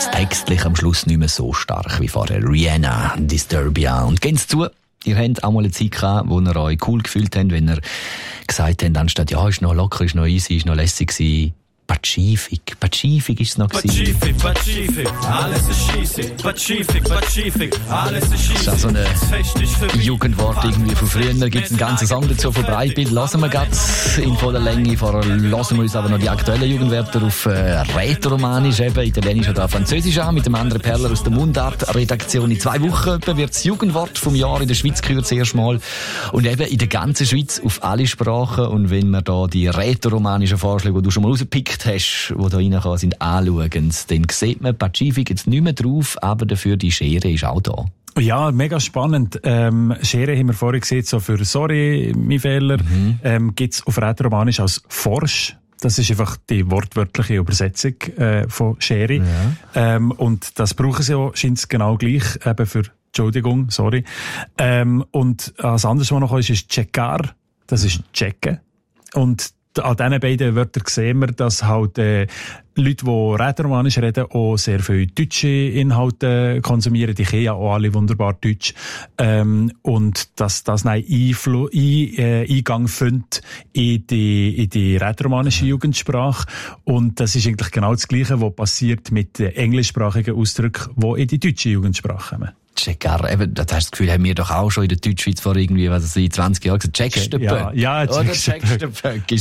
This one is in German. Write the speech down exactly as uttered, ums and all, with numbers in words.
textlich am Schluss nicht mehr so stark wie vorher. Rihanna, Disturbia. Und geht's zu, ihr habt auch mal eine Zeit gehabt, wo ihr euch cool gefühlt habt, wenn ihr gesagt habt, anstatt, ja, ist noch locker, ist noch easy, ist noch lässig gewesen. Pazifik, Pazifik ist es noch gewesen. Pazifik, Pazifik, alles ist scheisse. Pazifik, Pazifik, alles ist scheisse. Das ist auch so ein Jugendwort irgendwie von früher. Da gibt es einen ganzen Song dazu von Breitbild. Lassen wir ganz in voller Länge. Vorher lassen wir uns aber noch die aktuellen Jugendwörter auf äh, Rätoromanisch, eben Italienisch oder Französisch an. Mit dem anderen Perler aus der Mundart-Redaktion. In zwei Wochen wird das Jugendwort vom Jahr in der Schweiz gehört, zuerst mal. Und eben in der ganzen Schweiz auf alle Sprachen. Und wenn wir da die rätoromanischen Vorschläge, die du schon mal rausgepickt hast, die da reinkommen sind, anschauen, dann sieht man Pazifik jetzt nicht mehr drauf, aber dafür die Schere ist auch da. Ja, mega spannend. Ähm, Schere haben wir vorhin gesehen, so für «Sorry, mein Fehler», mhm. ähm, gibt's auf Rätoromanisch als «Forsch». Das ist einfach die wortwörtliche Übersetzung äh, von Schere. Ja. Ähm, und das brauchen sie auch, scheint es genau gleich, eben für «Entschuldigung», «Sorry». Ähm, und als anderes, was noch ist, ist «Checar». Das ist «Checken». Und an diesen beiden Wörtern sehen wir, dass halt äh, Leute, die Rätoromanisch reden, auch sehr viele deutsche Inhalte konsumieren. Die kennen ja auch alle wunderbar Deutsch. Ähm, und dass das einen Einfl- ein, äh, Eingang findet in die, in die rätoromanische Jugendsprache. Und das ist eigentlich genau das Gleiche, was passiert mit den englischsprachigen Ausdrücken, die in die deutsche Jugendsprache kommen. Checker, eben, das, das Gefühl haben wir doch auch schon in der Deutschschweiz vor irgendwie, was weiß ich, zwanzig Jahren gesagt. Checkst du? Ja, ja, checkst du.